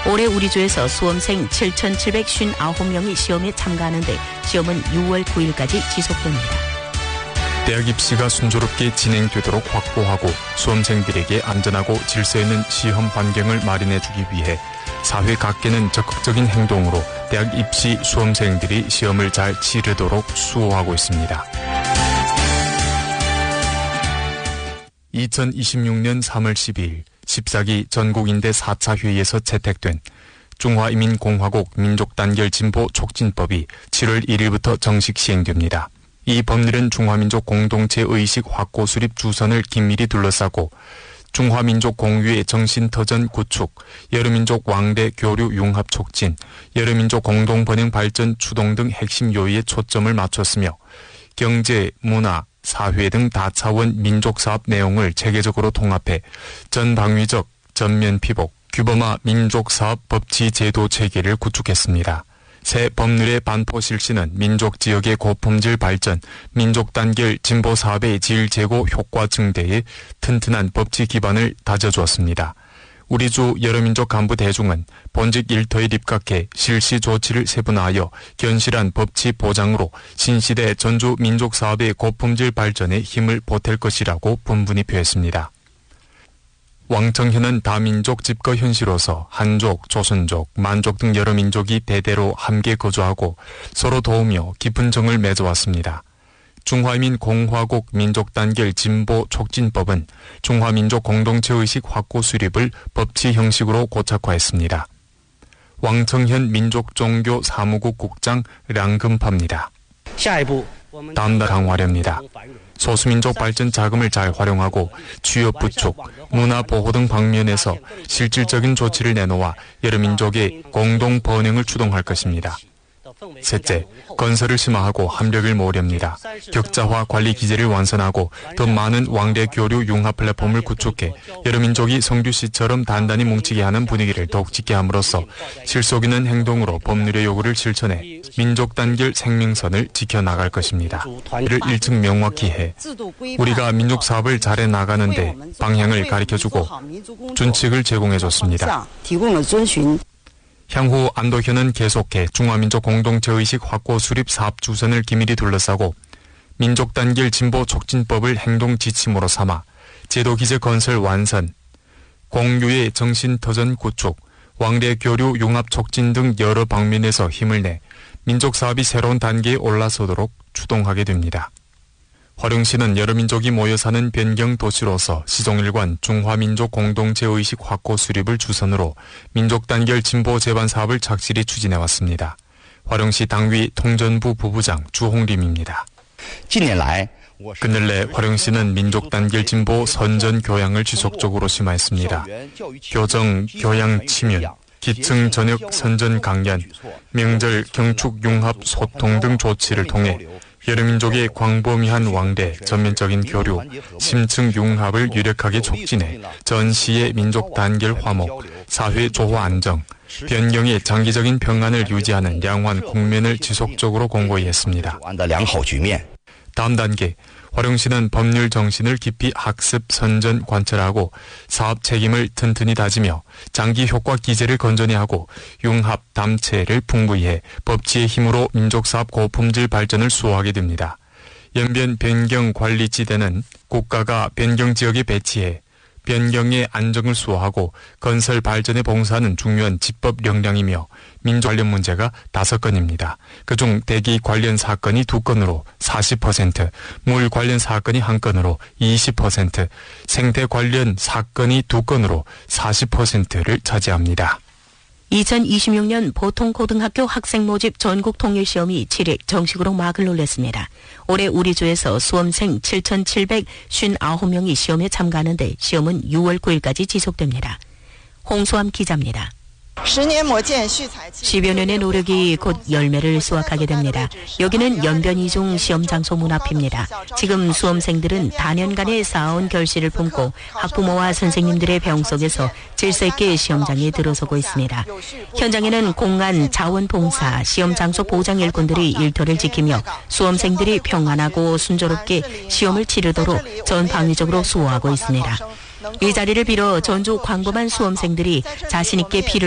올해 우리 주에서 수험생 7,759명이 시험에 참가하는데 시험은 6월 9일까지 지속됩니다. 대학 입시가 순조롭게 진행되도록 확보하고 수험생들에게 안전하고 질서 있는 시험 환경을 마련해주기 위해 사회 각계는 적극적인 행동으로 대학 입시 수험생들이 시험을 잘 치르도록 수호하고 있습니다. 2026년 3월 12일 14기 전국인대 4차 회의에서 채택된 중화인민공화국 민족단결진보 촉진법이 7월 1일부터 정식 시행됩니다. 이 법률은 중화민족 공동체 의식 확고 수립 주선을 긴밀히 둘러싸고 중화민족 공유의 정신터전 구축, 여러민족 왕래 교류 융합 촉진, 여러민족 공동 번영 발전 추동 등 핵심 요의에 초점을 맞췄으며 경제, 문화, 사회 등 다차원 민족사업 내용을 체계적으로 통합해 전방위적, 전면 피복, 규범화 민족사업 법치 제도 체계를 구축했습니다. 새 법률의 반포 실시는 민족 지역의 고품질 발전, 민족 단결 진보 사업의 질 제고 효과 증대에 튼튼한 법치 기반을 다져주었습니다. 우리 주 여러민족 간부 대중은 본직 일터에 입각해 실시 조치를 세분화하여 견실한 법치 보장으로 신시대 전주 민족 사업의 고품질 발전에 힘을 보탤 것이라고 분분히 표했습니다. 왕청현은 다민족 집거 현실로서 한족, 조선족, 만족 등 여러 민족이 대대로 함께 거주하고 서로 도우며 깊은 정을 맺어왔습니다. 중화민공화국 민족단결 진보 촉진법은 중화민족 공동체의식 확고 수립을 법치 형식으로 고착화했습니다. 왕청현 민족종교사무국 국장 량금파입니다. 다음 달 강화렵니다. 소수민족 발전 자금을 잘 활용하고 취업 부축, 문화 보호 등 방면에서 실질적인 조치를 내놓아 여러 민족의 공동 번영을 추동할 것입니다. 셋째, 건설을 심화하고 합력을 모으렵니다. 격자화 관리 기제를 완선하고 더 많은 왕래 교류 융합 플랫폼을 구축해 여러 민족이 성규씨처럼 단단히 뭉치게 하는 분위기를 더욱 짙게 함으로써 실속 있는 행동으로 법률의 요구를 실천해 민족 단결 생명선을 지켜나갈 것입니다. 이를 일찍 명확히 해 우리가 민족 사업을 잘해 나가는데 방향을 가르쳐주고 준칙을 제공해줬습니다. 향후 안도현은 계속해 중화민족 공동체의식 확고 수립 사업 주선을 긴밀히 둘러싸고 민족단결 진보 촉진법을 행동 지침으로 삼아 제도 기제 건설 완선, 공유의 정신터전 구축, 왕래 교류 융합 촉진 등 여러 방면에서 힘을 내 민족 사업이 새로운 단계에 올라서도록 추동하게 됩니다. 화령시는 여러 민족이 모여 사는 변경 도시로서 시종일관 중화민족 공동체의식 확고 수립을 주선으로 민족단결 진보 제반 사업을 착실히 추진해왔습니다. 화령시 당위 통전부 부부장 주홍림입니다. 근래 화령시는 민족단결 진보 선전 교양을 지속적으로 심화했습니다. 교정, 교양 침윤, 기층 전역 선전 강연, 명절 경축 융합 소통 등 조치를 통해 여러 민족의 광범위한 왕래, 전면적인 교류, 심층 융합을 유력하게 촉진해 전시의 민족 단결 화목, 사회 조화 안정, 변경의 장기적인 평안을 유지하는 양환 국면을 지속적으로 공고히 했습니다. 다음 단계, 화령시는 법률 정신을 깊이 학습, 선전, 관철하고 사업 책임을 튼튼히 다지며 장기 효과 기제를 건전히 하고 융합, 담체를 풍부히 해 법치의 힘으로 민족사업 고품질 발전을 수호하게 됩니다. 연변 변경 관리지대는 국가가 변경 지역에 배치해 변경의 안정을 수호하고 건설 발전에 봉사하는 중요한 집법 역량이며 민족 관련 문제가 5건입니다. 그중 대기 관련 사건이 2건으로 40%, 물 관련 사건이 1건으로 20%, 생태 관련 사건이 2건으로 40%를 차지합니다. 2026년 보통고등학교 학생 모집 전국 통일시험이 7일 정식으로 막을 올렸습니다. 올해 우리 주에서 수험생 7,759명이 시험에 참가하는데 시험은 6월 9일까지 지속됩니다. 홍수암 기자입니다. 10여 년의 노력이 곧 열매를 수확하게 됩니다. 여기는 연변 이중 시험 장소 문 앞입니다. 지금 수험생들은 다년간의 쌓아온 결실을 품고 학부모와 선생님들의 배웅 속에서 질서 있게 시험장에 들어서고 있습니다. 현장에는 공안, 자원봉사, 시험 장소 보장 일꾼들이 일터를 지키며 수험생들이 평안하고 순조롭게 시험을 치르도록 전방위적으로 수호하고 있습니다. 이 자리를 빌어 전주 광범한 수험생들이 자신 있게 피를